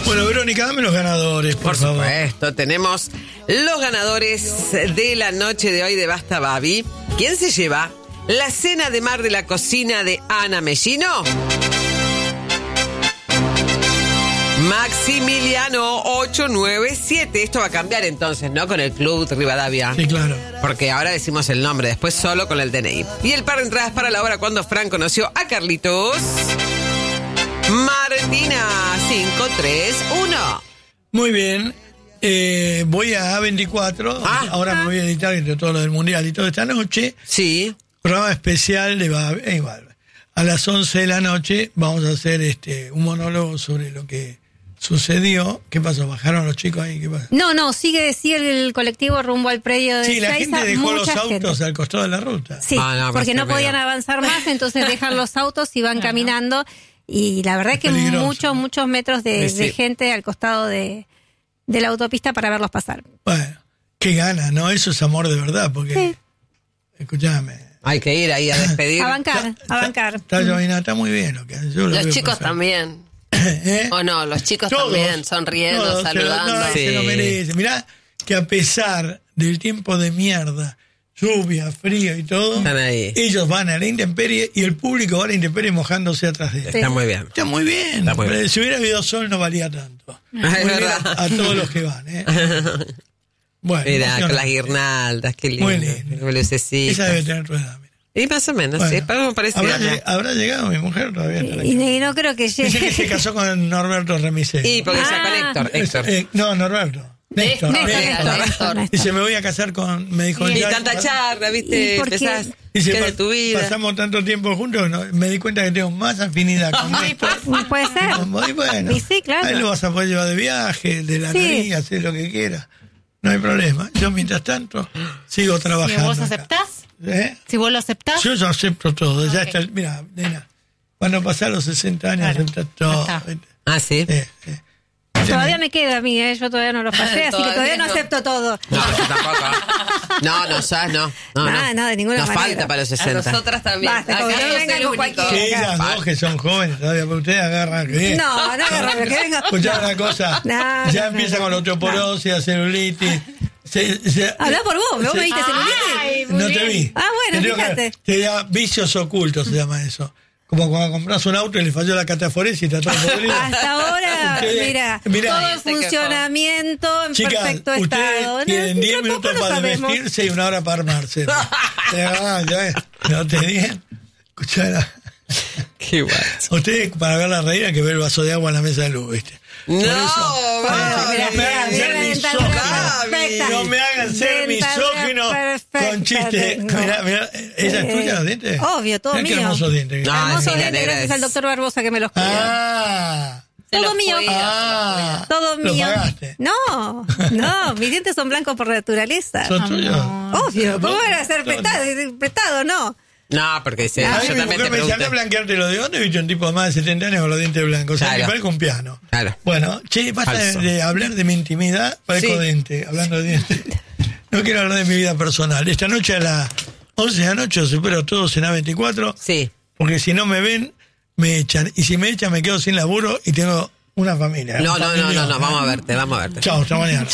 Bueno, Verónica, dame los ganadores, por favor. Por supuesto, tenemos los ganadores de la noche de hoy de Basta Babi. ¿Quién se lleva la cena de mar de la cocina de Ana Mellino? Maximiliano 897. Esto va a cambiar entonces, ¿no? Con el Club Rivadavia. Sí, claro. Porque ahora decimos el nombre, después solo con el DNI. Y el par de entradas para la obra Cuando Fran conoció a Carlitos. Martina 531. Muy bien. Voy a A24. Ahora me voy a editar entre todo lo del Mundial y todo esta noche. Sí. Programa especial de a las 11 de la noche vamos a hacer un monólogo sobre lo que sucedió. ¿Qué pasó? ¿Bajaron los chicos ahí? ¿Qué pasó? No, sigue el colectivo rumbo al predio de Sí, la Ezeiza, gente dejó los mucha autos gente. al costado de la ruta. Sí, porque no podían avanzar más, entonces dejan los autos y van caminando. Y la verdad es que muchos metros de gente al costado de la autopista para verlos pasar. Bueno, qué ganas, ¿no? Eso es amor de verdad, porque... Sí. Escúchame. Hay que ir ahí a despedir. A bancar. Está muy bien lo que hace. Los chicos también. ¿O no? Los chicos Todos, también, sonriendo, saludando. Se lo merecen. Mirá que a pesar del tiempo de mierda, lluvia, frío y todo, están ahí. Ellos van a la intemperie y el público va a la intemperie mojándose atrás de ellos. Está muy bien. Está muy bien. Pero si hubiera habido sol no valía tanto. Es verdad. A todos los que van, Bueno, mira, con las guirnaldas, qué lindo. Muy lindo. Esa debe tener tu edad, mira. Y más o menos, bueno, sí, me parece. ¿Habrá llegado mi mujer? Todavía está y no creo que llegue. Dice que se casó con Norberto Remisero. Y porque con Héctor. No, Norberto. Néstor. Néstor. Dice, me voy a casar con... Me dijo, y tanta charla, ¿viste? Empezás... Dice, de tu vida. Pasamos tanto tiempo juntos, me di cuenta que tengo más afinidad con Néstor. Puede ser. Y bueno, sí, claro. ahí lo vas a poder llevar de viaje, de la nariz, hacer lo que quieras. No hay problema. Yo, mientras tanto, sigo trabajando. ¿Si vos aceptás? Si vos lo aceptás. Yo acepto todo. Ya está. Mira, nena, cuando pasar los 60 años, aceptas todo. Ah, sí. Todavía me queda a mí, yo todavía no lo pasé, así que todavía no acepto todo. No, tampoco. No, de ninguna manera. Nos falta para los 60. A nosotras también. Basta, no vengan con cualquiera. Que ellas dos que son jóvenes todavía, pero ustedes agarran que bien. No agarran, que venga. Escuchá una cosa, ya empieza con la osteoporosis, la celulitis. Hablá por vos me diste celulitis. No te vi. Ah, bueno, fíjate. Te da vicios ocultos, se llama eso. Como cuando compras un auto y le falló la cataforesis y está todo podrido. Hasta ahora, mira, todo en funcionamiento, en perfecto estado. Tienen 10 minutos para vestirse y 1 hora para armarse. No te digan. Escuchá. Qué guay. Ustedes, para ver la reina, que ver el vaso de agua en la mesa de luz, ¿viste? No me hagan ser misógino con chistes. Mira, ¿esa es tuya, los dientes? Obvio, todo mío. Qué hermosos dientes. Hermosos dientes, gracias al doctor Barbosa que me los cuida. Todo mío. Todo mío. ¿Lo pagaste? No, mis dientes son blancos por naturaleza. ¿Son tuyos? Obvio, ¿cómo van a ser prestados? No. No, porque yo mi también mujer te me decía, anda pregunto. a blanquearte los de dónde he visto un tipo de más de 70 años con los dientes blancos. O sea, que parezca un piano. Claro. Bueno, basta de hablar de mi intimidad, parezco diente, hablando de dientes. No quiero hablar de mi vida personal. Esta noche a las 11 de la noche os espero todos en A24. Sí. Porque si no me ven, me echan. Y si me echan, me quedo sin laburo y tengo una familia. No, vamos a verte. Chao, hasta mañana.